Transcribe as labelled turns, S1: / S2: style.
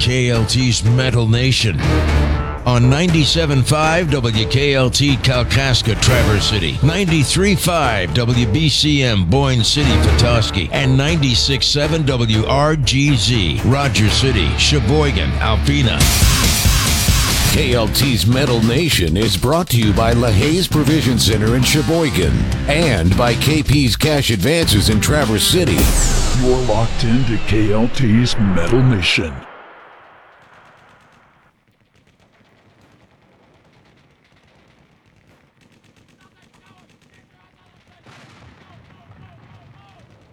S1: KLT's Metal Nation. On 97.5 WKLT Kalkaska, Traverse City, 93.5 WBCM Boyne City, Petoskey, and 96.7 WRGZ Rogers City, Sheboygan, Alpena.
S2: KLT's Metal Nation is brought to you by LaHaye's Provision Center in Sheboygan and by KP's Cash Advances in Traverse City.
S3: You're locked into KLT's Metal Nation.